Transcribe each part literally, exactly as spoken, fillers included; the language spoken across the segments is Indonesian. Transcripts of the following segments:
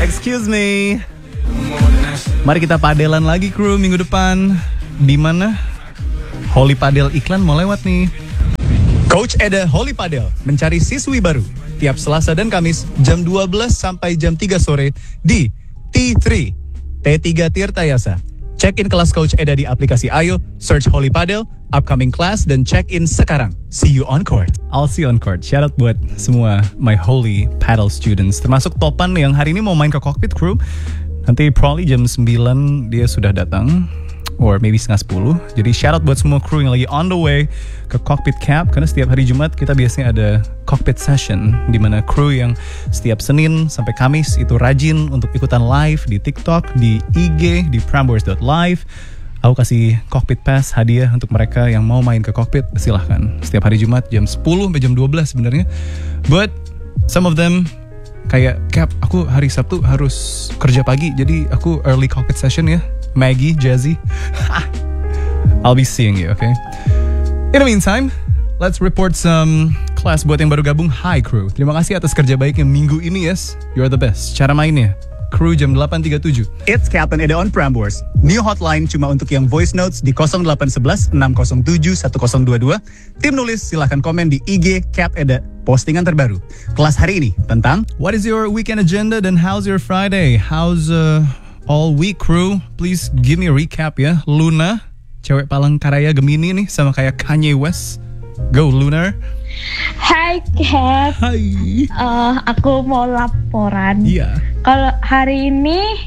Excuse me. Mari kita padelan lagi kru minggu depan. Di mana? Holy Padel iklan mau lewat nih. Coach Eda Holy Padel mencari siswi baru tiap Selasa dan Kamis jam dua belas sampai jam tiga sore di T tiga T tiga Tirta Yasa. Check in kelas Coach Eda di aplikasi Ayo, search Holy Padel, upcoming class, dan check in sekarang. See you on court. I'll see you on court. Shout out buat semua my Holy Padel students, termasuk Topan yang hari ini mau main ke cockpit crew. Nanti probably jam sembilan dia sudah datang, or maybe setengah sepuluh. Jadi shout out buat semua crew yang lagi on the way ke cockpit camp, karena setiap hari Jumat kita biasanya ada cockpit session, di mana crew yang setiap Senin sampai Kamis itu rajin untuk ikutan live di TikTok, di I G, di prambors dot live. Aku kasih cockpit pass hadiah untuk mereka yang mau main ke cockpit, silahkan. Setiap hari Jumat jam sepuluh sampai jam dua belas sebenarnya. But some of them kayak, Cap, aku hari Sabtu harus kerja pagi, jadi aku early cockpit session ya. Maggie, Jazzy. I'll be seeing you, okay? In the meantime, let's report some class buat yang baru gabung. Hi crew, terima kasih atas kerja baiknya minggu ini, yes. You're the best. Cara mainnya, crew jam delapan tiga puluh tujuh. It's Captain Eda on Prambors. New hotline cuma untuk yang voice notes di nol delapan satu satu enam nol tujuh satu nol dua dua. Tim nulis silahkan komen di I G Cap Eda. Postingan terbaru. Kelas hari ini tentang what is your weekend agenda dan how's your Friday? How's uh, all week crew? Please give me a recap ya. Luna, cewek Palangkaraya Gemini nih, sama kayak Kanye West. Go Lunar. Hai Cap. Hai. Uh, aku mau laporan. Iya. Yeah. Kalau hari ini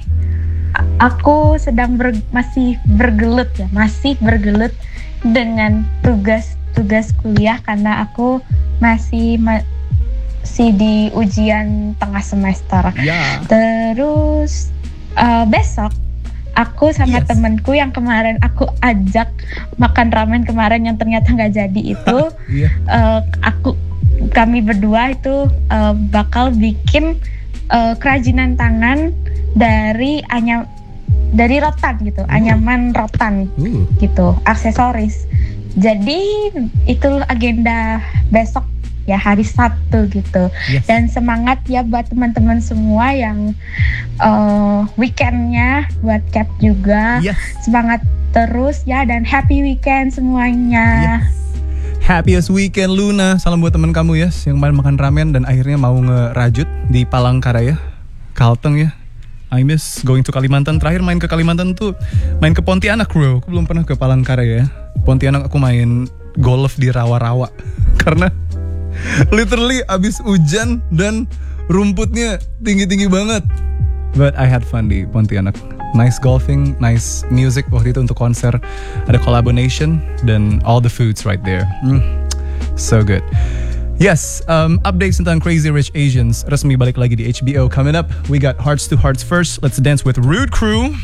aku sedang ber, masih bergelut ya, masih bergelut dengan tugas-tugas kuliah karena aku masih masih di ujian tengah semester. Yeah. Terus uh, besok aku sama yes. temenku yang kemarin aku ajak makan ramen kemarin yang ternyata nggak jadi itu, yeah. uh, aku kami berdua itu uh, bakal bikin uh, kerajinan tangan dari anyam dari rotan gitu, uh. anyaman rotan uh. gitu, aksesoris. Jadi itu agenda besok ya, hari Sabtu gitu. Yes. Dan semangat ya buat teman-teman semua yang uh, weekendnya buat Cap juga. Yes. Semangat terus ya, dan happy weekend semuanya. Yes. Happiest weekend Luna. Salam buat teman kamu ya, yes, yang kemarin makan ramen dan akhirnya mau ngerajut di Palangkaraya, Kalteng ya. I miss going to Kalimantan. Terakhir main ke Kalimantan tuh main ke Pontianak bro. Aku belum pernah ke Palangkaraya ya. Pontianak aku main golf di rawa-rawa karena literally abis hujan dan rumputnya tinggi-tinggi banget. But I had fun di Pontianak. Nice golfing, nice music waktu itu untuk konser. Ada collaboration dan all the foods right there. Mm, so good. Yes, um, updates tentang Crazy Rich Asians resmi balik lagi di H B O. Coming up, we got Hearts to Hearts first. Let's dance with Rude Crew.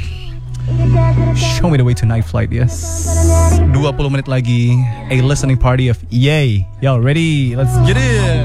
Show me the way to Night Flight, yes. dua puluh menit lagi, a listening party of Yay. Y'all ready? Let's get it.